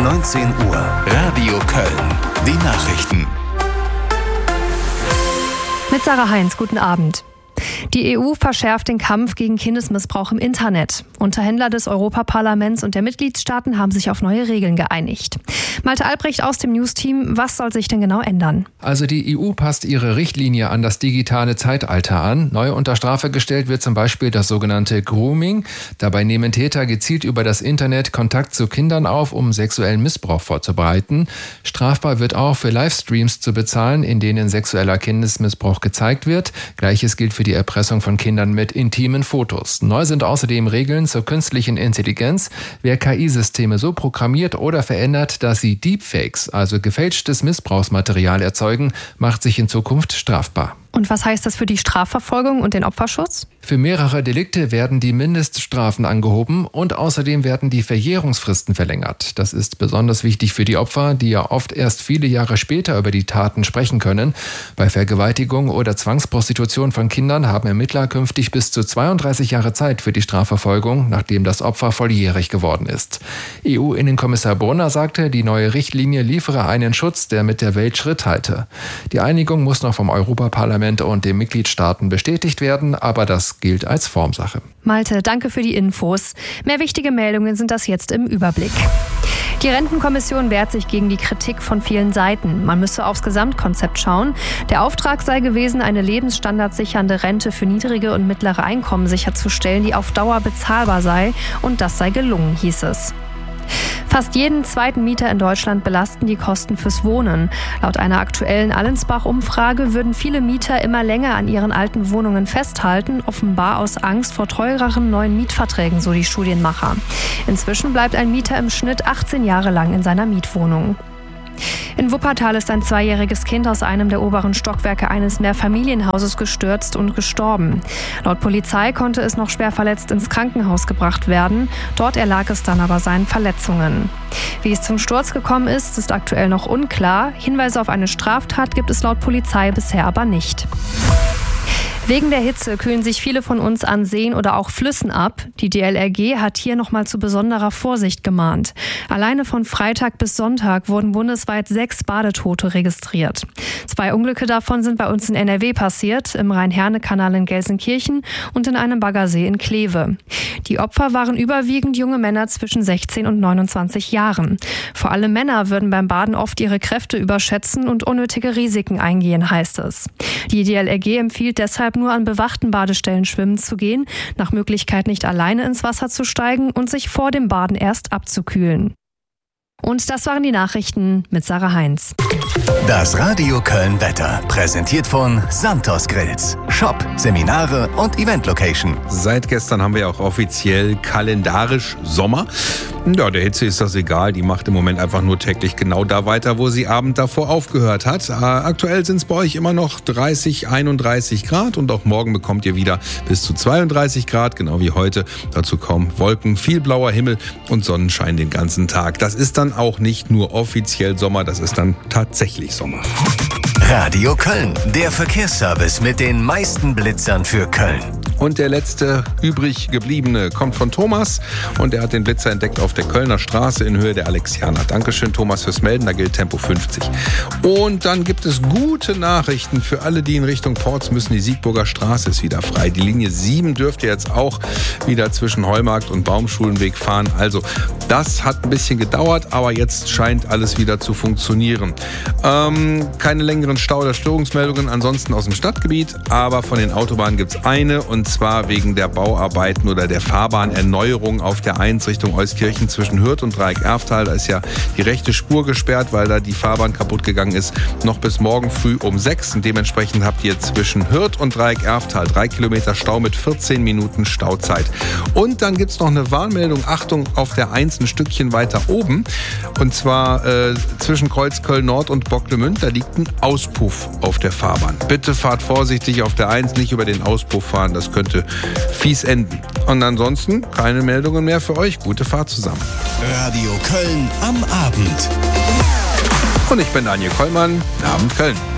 19 Uhr. Radio Köln. Die Nachrichten. Mit Sarah Heinz, guten Abend. Die EU verschärft den Kampf gegen Kindesmissbrauch im Internet. Unterhändler des Europaparlaments und der Mitgliedstaaten haben sich auf neue Regeln geeinigt. Malte Albrecht aus dem News-Team, was soll sich denn genau ändern? Also die EU passt ihre Richtlinie an das digitale Zeitalter an. Neu unter Strafe gestellt wird zum Beispiel das sogenannte Grooming. Dabei nehmen Täter gezielt über das Internet Kontakt zu Kindern auf, um sexuellen Missbrauch vorzubereiten. Strafbar wird auch für Livestreams zu bezahlen, in denen sexueller Kindesmissbrauch gezeigt wird. Gleiches gilt für die Erpressung von Kindern mit intimen Fotos. Neu sind außerdem Regeln zur künstlichen Intelligenz. Wer KI-Systeme so programmiert oder verändert, dass sie Deepfakes, also gefälschtes Missbrauchsmaterial erzeugen, macht sich in Zukunft strafbar. Und was heißt das für die Strafverfolgung und den Opferschutz? Für mehrere Delikte werden die Mindeststrafen angehoben und außerdem werden die Verjährungsfristen verlängert. Das ist besonders wichtig für die Opfer, die ja oft erst viele Jahre später über die Taten sprechen können. Bei Vergewaltigung oder Zwangsprostitution von Kindern haben Ermittler künftig bis zu 32 Jahre Zeit für die Strafverfolgung, nachdem das Opfer volljährig geworden ist. EU-Innenkommissar Brunner sagte, die neue Richtlinie liefere einen Schutz, der mit der Welt Schritt halte. Die Einigung muss noch vom Europaparlament und den Mitgliedstaaten bestätigt werden, aber das gilt als Formsache. Malte, danke für die Infos. Mehr wichtige Meldungen sind das jetzt im Überblick. Die Rentenkommission wehrt sich gegen die Kritik von vielen Seiten. Man müsse aufs Gesamtkonzept schauen. Der Auftrag sei gewesen, eine lebensstandardsichernde Rente für niedrige und mittlere Einkommen sicherzustellen, die auf Dauer bezahlbar sei. Und das sei gelungen, hieß es. Fast jeden zweiten Mieter in Deutschland belasten die Kosten fürs Wohnen. Laut einer aktuellen Allensbach-Umfrage würden viele Mieter immer länger an ihren alten Wohnungen festhalten, offenbar aus Angst vor teureren neuen Mietverträgen, so die Studienmacher. Inzwischen bleibt ein Mieter im Schnitt 18 Jahre lang in seiner Mietwohnung. In Wuppertal ist ein 2-jähriges Kind aus einem der oberen Stockwerke eines Mehrfamilienhauses gestürzt und gestorben. Laut Polizei konnte es noch schwer verletzt ins Krankenhaus gebracht werden. Dort erlag es dann aber seinen Verletzungen. Wie es zum Sturz gekommen ist, ist aktuell noch unklar. Hinweise auf eine Straftat gibt es laut Polizei bisher aber nicht. Wegen der Hitze kühlen sich viele von uns an Seen oder auch Flüssen ab. Die DLRG hat hier nochmal zu besonderer Vorsicht gemahnt. Alleine von Freitag bis Sonntag wurden bundesweit 6 Badetote registriert. 2 Unglücke davon sind bei uns in NRW passiert, im Rhein-Herne-Kanal in Gelsenkirchen und in einem Baggersee in Kleve. Die Opfer waren überwiegend junge Männer zwischen 16 und 29 Jahren. Vor allem Männer würden beim Baden oft ihre Kräfte überschätzen und unnötige Risiken eingehen, heißt es. Die DLRG empfiehlt deshalb nur an bewachten Badestellen schwimmen zu gehen, nach Möglichkeit nicht alleine ins Wasser zu steigen und sich vor dem Baden erst abzukühlen. Und das waren die Nachrichten mit Sarah Heinz. Das Radio Köln Wetter, präsentiert von Santos Grills. Shop, Seminare und Event-Location. Seit gestern haben wir auch offiziell kalendarisch Sommer. Ja, der Hitze ist das egal. Die macht im Moment einfach nur täglich genau da weiter, wo sie Abend davor aufgehört hat. Aktuell sind es bei euch immer noch 30, 31 Grad und auch morgen bekommt ihr wieder bis zu 32 Grad, genau wie heute. Dazu kaum Wolken, viel blauer Himmel und Sonnenschein den ganzen Tag. Das ist dann auch nicht nur offiziell Sommer, das ist dann tatsächlich Sommer. Radio Köln, der Verkehrsservice mit den meisten Blitzern für Köln. Und der letzte übrig gebliebene kommt von Thomas und er hat den Blitzer entdeckt auf der Kölner Straße in Höhe der Alexianer. Dankeschön Thomas fürs Melden, da gilt Tempo 50. Und dann gibt es gute Nachrichten für alle, die in Richtung Porz müssen. Die Siegburger Straße ist wieder frei. Die Linie 7 dürfte jetzt auch wieder zwischen Heumarkt und Baumschulenweg fahren. Also das hat ein bisschen gedauert, aber jetzt scheint alles wieder zu funktionieren. Keine längeren Stau- oder Störungsmeldungen ansonsten aus dem Stadtgebiet, aber von den Autobahnen gibt es eine und zwar wegen der Bauarbeiten oder der Fahrbahnerneuerung auf der 1 Richtung Euskirchen zwischen Hürth und Dreieck-Erftal. Da ist ja die rechte Spur gesperrt, weil da die Fahrbahn kaputt gegangen ist. Noch bis morgen früh um 6 und dementsprechend habt ihr zwischen Hürth und Dreieck-Erftal 3 Kilometer Stau mit 14 Minuten Stauzeit. Und dann gibt es noch eine Warnmeldung, Achtung, auf der 1 ein Stückchen weiter oben und zwar zwischen Kreuzköln Nord und Bocklemünd, da liegt ein Auspuff auf der Fahrbahn. Bitte fahrt vorsichtig auf der 1, nicht über den Auspuff fahren, das könnte fies enden. Und ansonsten keine Meldungen mehr für euch. Gute Fahrt zusammen. Radio Köln am Abend. Und ich bin Daniel Kollmann. Abend Köln.